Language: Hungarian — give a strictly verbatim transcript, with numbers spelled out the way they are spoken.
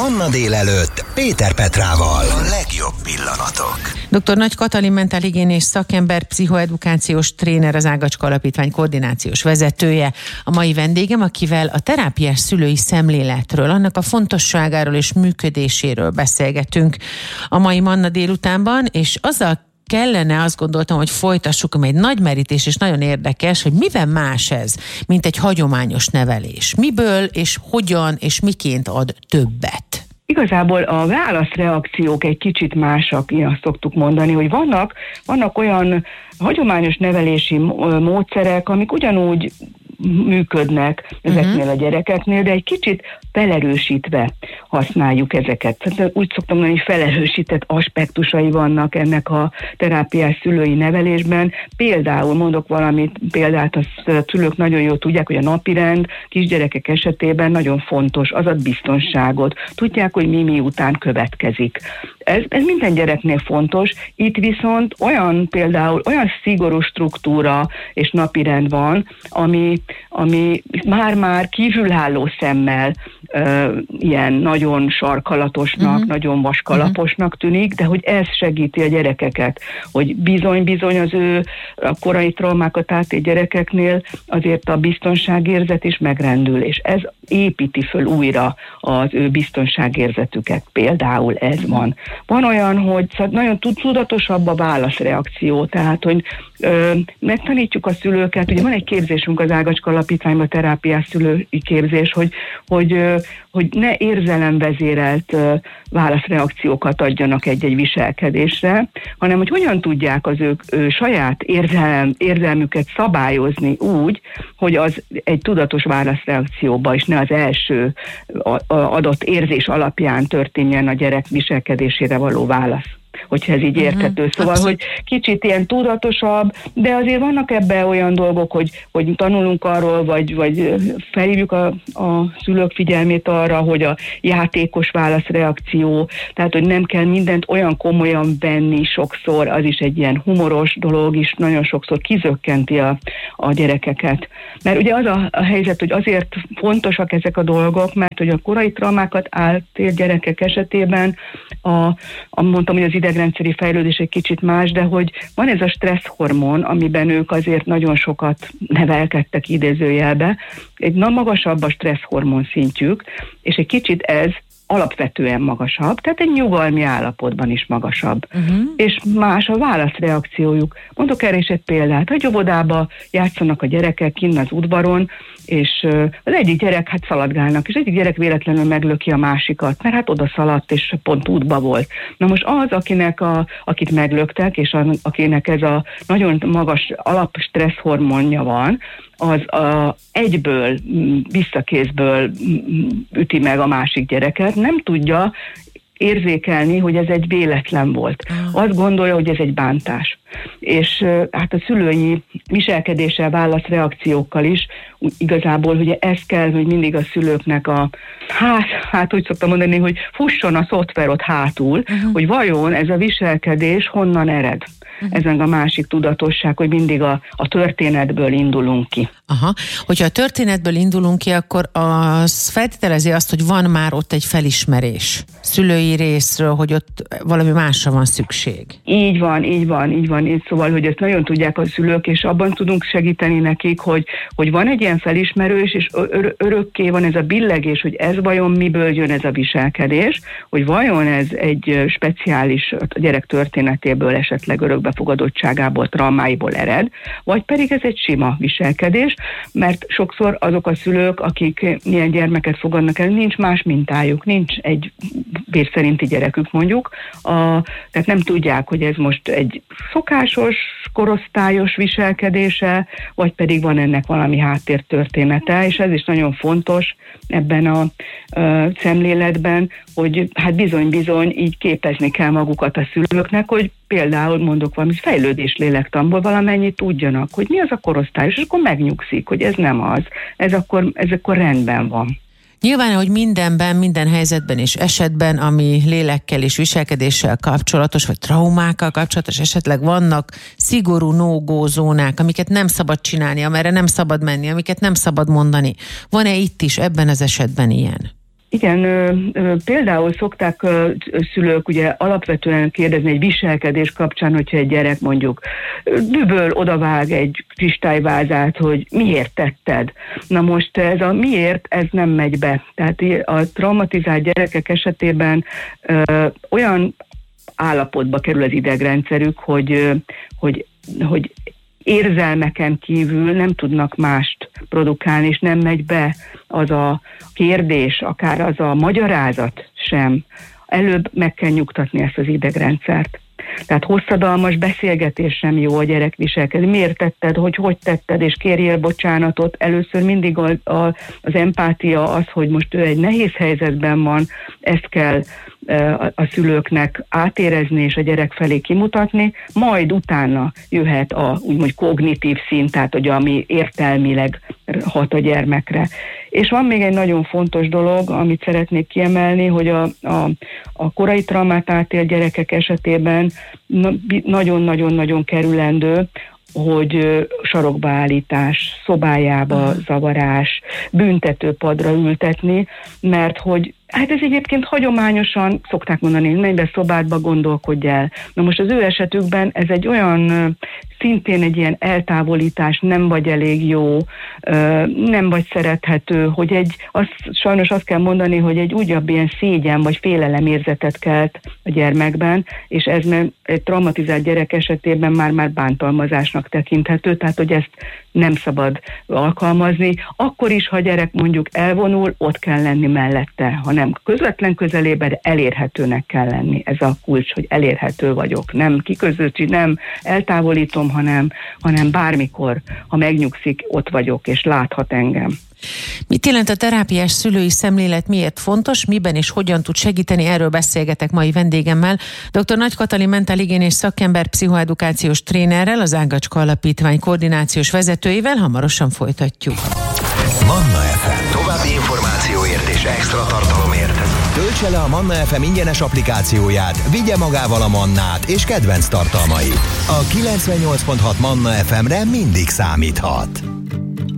Manna délelőtt Péter Petrával. A legjobb pillanatok. doktor Nagy Katalin mentálhigiénés szakember, pszichoedukációs tréner, az Ágacska Alapítvány koordinációs vezetője. A mai vendégem, akivel a terápiás szülői szemléletről, annak a fontosságáról és működéséről beszélgetünk a mai Manna délutánban, és azzal kellene, azt gondoltam, hogy folytassuk, amely egy nagy merítés és nagyon érdekes, hogy miben más ez, mint egy hagyományos nevelés. Miből és hogyan és miként ad többet? Igazából a válaszreakciók egy kicsit másak, így azt szoktuk mondani, hogy vannak, vannak olyan hagyományos nevelési módszerek, amik ugyanúgy működnek ezeknél uh-huh. a gyerekeknél, de egy kicsit felerősítve használjuk ezeket. Tehát úgy szoktam mondani, hogy felerősített aspektusai vannak ennek a terápiás szülői nevelésben. Például mondok valamit, példát a szülők nagyon jól tudják, hogy a napirend kisgyerekek esetében nagyon fontos, az ad biztonságot. Tudják, hogy mi miután következik. Ez, ez minden gyereknél fontos, itt viszont olyan például olyan szigorú struktúra és napirend van, ami, ami már-már kívülálló szemmel ö, ilyen nagyon sarkalatosnak, uh-huh. nagyon vaskalaposnak tűnik, de hogy ez segíti a gyerekeket, hogy bizony-bizony az ő a korai traumákat átélt gyerekeknél azért a biztonságérzet is megrendül, és ez építi föl újra az ő biztonságérzetüket. Például ez van. Van olyan, hogy nagyon tudatosabb a válaszreakció, tehát, hogy ö, megtanítjuk a szülőket, ugye van egy képzésünk az Ágacska Alapítványban, terápiás szülői képzés, hogy, hogy, ö, hogy ne érzelemvezérelt ö, válaszreakciókat adjanak egy-egy viselkedésre, hanem hogy hogyan tudják az ők ő, saját érzelem, érzelmüket szabályozni úgy, hogy az egy tudatos válaszreakcióba is ne az első adott érzés alapján történjen a gyerek viselkedésére való válasz, hogyha ez így érthető. Uh-huh. Szóval, Abszolút. Hogy kicsit ilyen tudatosabb, de azért vannak ebben olyan dolgok, hogy, hogy tanulunk arról, vagy, vagy felhívjuk a, a szülők figyelmét arra, hogy a játékos válaszreakció, tehát, hogy nem kell mindent olyan komolyan venni sokszor, az is egy ilyen humoros dolog is, nagyon sokszor kizökkenti a, a gyerekeket. Mert ugye az a, a helyzet, hogy azért fontosak ezek a dolgok, mert hogy a korai traumákat átélt gyerekek esetében a, a mondtam, hogy az idegrendszeri fejlődés egy kicsit más, de hogy van ez a stresszhormon, amiben ők azért nagyon sokat nevelkedtek idézőjelbe, egy na magasabb a stresszhormon szintjük, és egy kicsit ez alapvetően magasabb, tehát egy nyugalmi állapotban is magasabb. Uh-huh. És más a válaszreakciójuk. Mondok erre is egy példát. Egy óvodába játszanak a gyerekek kinn az udvaron, és az egyik gyerek hát szaladgálnak, és egyik gyerek véletlenül meglöki a másikat, mert hát oda szaladt, és pont útba volt. Na most az, akinek a, akit meglöktek, és a, akinek ez a nagyon magas alap stresszhormonja van, az a egyből, visszakézből üti meg a másik gyereket, nem tudja érzékelni, hogy ez egy véletlen volt. Azt gondolja, hogy ez egy bántás. És hát a szülői viselkedéssel, válaszreakciókkal is igazából ugye ez kell, hogy mindig a szülőknek a, hát, hát úgy szoktam mondani, hogy fusson a szoftver ott hátul, uh-huh. hogy vajon ez a viselkedés honnan ered. Uh-huh. Ez meg a másik tudatosság, hogy mindig a, a történetből indulunk ki. Aha. Hogyha a történetből indulunk ki, akkor az feltételezi azt, hogy van már ott egy felismerés szülői részről, hogy ott valami másra van szükség. Így van, így van, így van. Szóval, hogy ezt nagyon tudják a szülők, és abban tudunk segíteni nekik, hogy, hogy van egy ilyen felismerős, és ör- örökké van ez a billegés, hogy ez vajon miből jön ez a viselkedés, hogy vajon ez egy speciális a gyerek történetéből, esetleg örökbefogadottságából, traumáiból ered, vagy pedig ez egy sima viselkedés, mert sokszor azok a szülők, akik ilyen gyermeket fogadnak el, nincs más mintájuk, nincs egy vérszerinti gyerekük mondjuk, a, tehát nem tudják, hogy ez most egy szokásos, korosztályos viselkedése, vagy pedig van ennek valami háttértörténete, és ez is nagyon fontos ebben a ö, szemléletben, hogy hát bizony-bizony így képezni kell magukat a szülőknek, hogy például mondok valami fejlődés lélektanból valamennyit tudjanak, hogy mi az a korosztályos, és akkor megnyugszik, hogy ez nem az, ez akkor, ez akkor rendben van. Nyilván, hogy mindenben, minden helyzetben és esetben, ami lélekkel és viselkedéssel kapcsolatos, vagy traumákkal kapcsolatos, esetleg vannak szigorú no-go zónák, amiket nem szabad csinálni, amerre nem szabad menni, amiket nem szabad mondani. Van-e itt is ebben az esetben ilyen? Igen, ö, ö, például szokták ö, szülők ugye alapvetően kérdezni egy viselkedés kapcsán, hogyha egy gyerek mondjuk düböl, odavág egy kristályvázát, hogy miért tetted. Na most ez a miért, ez nem megy be. Tehát a traumatizált gyerekek esetében ö, olyan állapotba kerül az idegrendszerük, hogy, ö, hogy, hogy érzelmeken kívül nem tudnak mást produkálni, és nem megy be az a kérdés, akár az a magyarázat sem. Előbb meg kell nyugtatni ezt az idegrendszert. Tehát hosszadalmas beszélgetés sem jó a gyerek viselkedni. Miért tetted, hogy hogy tetted, és kérjél bocsánatot. Először mindig a, a, az empátia az, hogy most ő egy nehéz helyzetben van, ezt kell a szülőknek átérezni és a gyerek felé kimutatni, majd utána jöhet a úgymond kognitív szint, tehát hogy ami értelmileg hat a gyermekre. És van még egy nagyon fontos dolog, amit szeretnék kiemelni, hogy a, a, a korai traumát átélt gyerekek esetében nagyon-nagyon-nagyon kerülendő, hogy sarokba állítás, szobájába zavarás, büntetőpadra ültetni, mert hogy hát ez egyébként hagyományosan szokták mondani, hogy menj be szobádba, gondolkodj el. Na most az ő esetükben ez egy olyan, szintén egy ilyen eltávolítás, nem vagy elég jó, nem vagy szerethető, hogy egy, azt, sajnos azt kell mondani, hogy egy újabb ilyen szégyen vagy félelemérzetet kelt a gyermekben, és ez egy traumatizált gyerek esetében már-már bántalmazásnak tekinthető, tehát hogy ezt nem szabad alkalmazni. Akkor is, ha a gyerek mondjuk elvonul, ott kell lenni mellette, ha nem közvetlen közelében, de elérhetőnek kell lenni. Ez a kulcs, hogy elérhető vagyok. Nem kiközötti, nem eltávolítom, hanem, hanem bármikor, ha megnyugszik, ott vagyok, és láthat engem. Mit jelent a terápiás szülői szemlélet, miért fontos, miben és hogyan tud segíteni? Erről beszélgetek mai vendégemmel, dr. Nagy Katalin mentálhigiénés szakember, pszichoedukációs trénerrel, az Ágacska Alapítvány koordinációs vezetőivel. Hamarosan folytatjuk. Manna ef em. További információért és extra tartalomért töltse le a Manna ef em ingyenes applikációját, vigye magával a Mannát és kedvenc tartalmait. A kilencvennyolc pont hat Manna ef emre mindig számíthat.